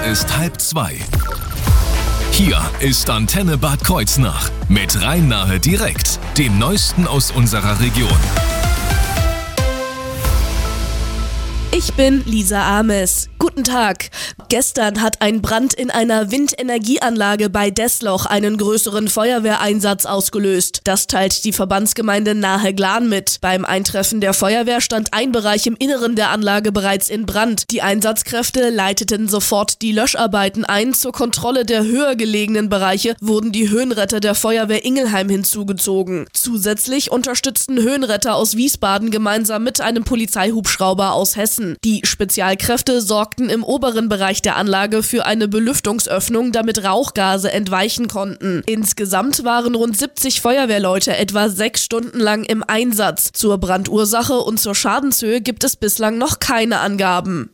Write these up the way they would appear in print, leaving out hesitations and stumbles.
ist 1:30. Hier ist Antenne Bad Kreuznach mit Rhein-Nahe direkt, dem Neuesten aus unserer Region. Ich bin Lisa Ames. Guten Tag. Gestern hat ein Brand in einer Windenergieanlage bei Dessloch einen größeren Feuerwehreinsatz ausgelöst. Das teilt die Verbandsgemeinde Nahe-Glan mit. Beim Eintreffen der Feuerwehr stand ein Bereich im Inneren der Anlage bereits in Brand. Die Einsatzkräfte leiteten sofort die Löscharbeiten ein. Zur Kontrolle der höher gelegenen Bereiche wurden die Höhenretter der Feuerwehr Ingelheim hinzugezogen. Zusätzlich unterstützten Höhenretter aus Wiesbaden gemeinsam mit einem Polizeihubschrauber aus Hessen. Die Spezialkräfte sorgten im oberen Bereich der Anlage für eine Belüftungsöffnung, damit Rauchgase entweichen konnten. Insgesamt waren rund 70 Feuerwehrleute etwa 6 Stunden lang im Einsatz. Zur Brandursache und zur Schadenshöhe gibt es bislang noch keine Angaben.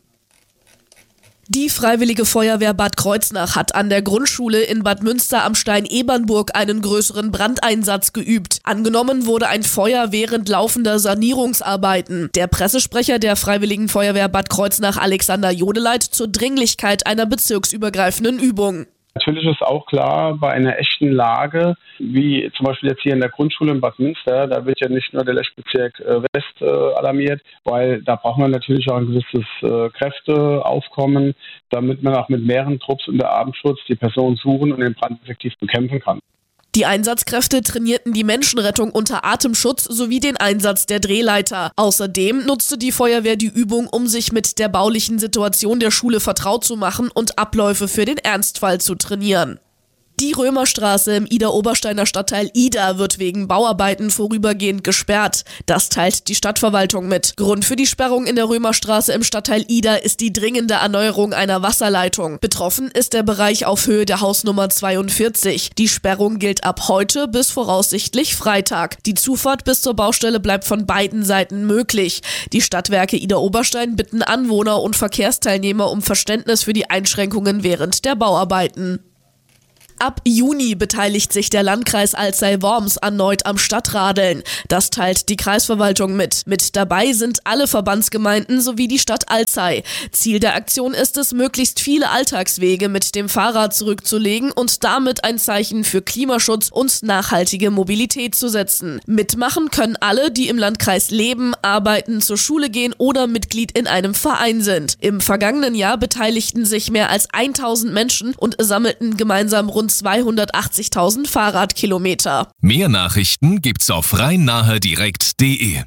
Die Freiwillige Feuerwehr Bad Kreuznach hat an der Grundschule in Bad Münster am Stein Ebernburg einen größeren Brandeinsatz geübt. Angenommen wurde ein Feuer während laufender Sanierungsarbeiten. Der Pressesprecher der Freiwilligen Feuerwehr Bad Kreuznach, Alexander Jodeleit, zur Dringlichkeit einer bezirksübergreifenden Übung. Natürlich ist auch klar, bei einer echten Lage, wie zum Beispiel jetzt hier in der Grundschule in Bad Münster, da wird ja nicht nur der Lechbezirk West alarmiert, weil da braucht man natürlich auch ein gewisses Kräfteaufkommen, damit man auch mit mehreren Trupps unter Abendschutz die Person suchen und den Brand effektiv bekämpfen kann. Die Einsatzkräfte trainierten die Menschenrettung unter Atemschutz sowie den Einsatz der Drehleiter. Außerdem nutzte die Feuerwehr die Übung, um sich mit der baulichen Situation der Schule vertraut zu machen und Abläufe für den Ernstfall zu trainieren. Die Römerstraße im Idar-Obersteiner Stadtteil Idar wird wegen Bauarbeiten vorübergehend gesperrt. Das teilt die Stadtverwaltung mit. Grund für die Sperrung in der Römerstraße im Stadtteil Idar ist die dringende Erneuerung einer Wasserleitung. Betroffen ist der Bereich auf Höhe der Hausnummer 42. Die Sperrung gilt ab heute bis voraussichtlich Freitag. Die Zufahrt bis zur Baustelle bleibt von beiden Seiten möglich. Die Stadtwerke Idar-Oberstein bitten Anwohner und Verkehrsteilnehmer um Verständnis für die Einschränkungen während der Bauarbeiten. Ab Juni beteiligt sich der Landkreis Alzey-Worms erneut am Stadtradeln. Das teilt die Kreisverwaltung mit. Mit dabei sind alle Verbandsgemeinden sowie die Stadt Alzey. Ziel der Aktion ist es, möglichst viele Alltagswege mit dem Fahrrad zurückzulegen und damit ein Zeichen für Klimaschutz und nachhaltige Mobilität zu setzen. Mitmachen können alle, die im Landkreis leben, arbeiten, zur Schule gehen oder Mitglied in einem Verein sind. Im vergangenen Jahr beteiligten sich mehr als 1000 Menschen und sammelten gemeinsam rund 280.000 Fahrradkilometer. Mehr Nachrichten gibt's auf rhein-nahe-direkt.de.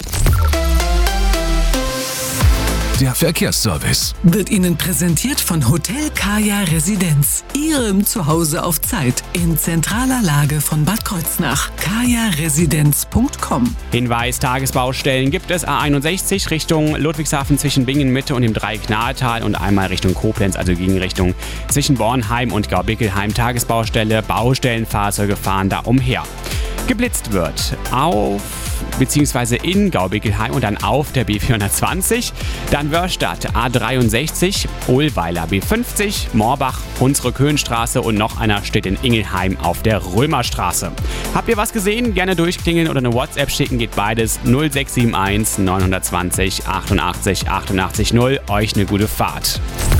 Der Verkehrsservice wird Ihnen präsentiert von Hotel Kaya Residenz. Ihrem Zuhause auf Zeit in zentraler Lage von Bad Kreuznach. kajaresidenz.com. Hinweis: Tagesbaustellen gibt es A61 Richtung Ludwigshafen zwischen Bingen Mitte und dem Dreieck Nahetal und einmal Richtung Koblenz, also Gegenrichtung zwischen Bornheim und Gaubickelheim. Tagesbaustelle, Baustellenfahrzeuge fahren da umher. Geblitzt wird auf bzw. in Gaubickelheim und dann auf der B420, dann Wörstadt A63, Ohlweiler B50, Morbach, Hunsrück-Höhenstraße und noch einer steht in Ingelheim auf der Römerstraße. Habt ihr was gesehen? Gerne durchklingeln oder eine WhatsApp schicken, geht beides 0671 920 88 88 0. Euch eine gute Fahrt.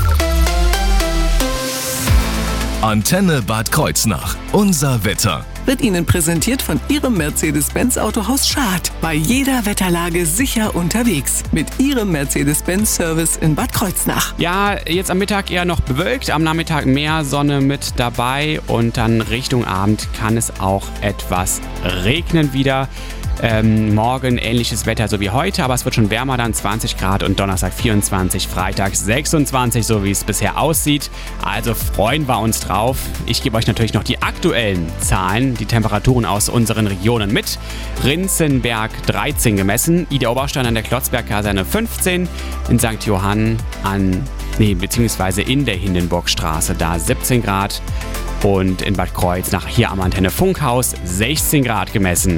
Antenne Bad Kreuznach. Unser Wetter wird Ihnen präsentiert von Ihrem Mercedes-Benz Autohaus Schad. Bei jeder Wetterlage sicher unterwegs. Mit Ihrem Mercedes-Benz-Service in Bad Kreuznach. Ja, jetzt am Mittag eher noch bewölkt, am Nachmittag mehr Sonne mit dabei und dann Richtung Abend kann es auch etwas regnen wieder. Morgen ähnliches Wetter so wie heute, aber es wird schon wärmer, dann 20 Grad und Donnerstag 24, Freitag 26, so wie es bisher aussieht. Also freuen wir uns drauf. Ich gebe euch natürlich noch die aktuellen Zahlen, die Temperaturen aus unseren Regionen mit. Rinzenberg 13 gemessen, Idar-Oberstein an der Klotzberg-Kaserne 15, in St. Johann beziehungsweise in der Hindenburgstraße da 17 Grad und in Bad Kreuznach hier am Antenne Funkhaus 16 Grad gemessen.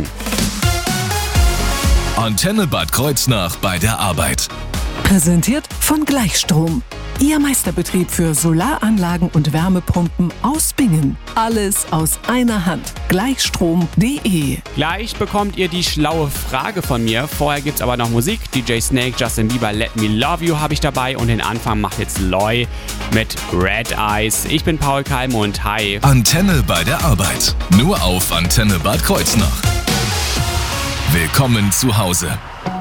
Antenne Bad Kreuznach bei der Arbeit. Präsentiert von Gleichstrom. Ihr Meisterbetrieb für Solaranlagen und Wärmepumpen aus Bingen. Alles aus einer Hand. Gleichstrom.de. Gleich bekommt ihr die schlaue Frage von mir. Vorher gibt's aber noch Musik. DJ Snake, Justin Bieber, Let Me Love You habe ich dabei. Und den Anfang macht jetzt Loy mit Red Eyes. Ich bin Paul Keim und hi. Antenne bei der Arbeit. Nur auf Antenne Bad Kreuznach. Willkommen zu Hause.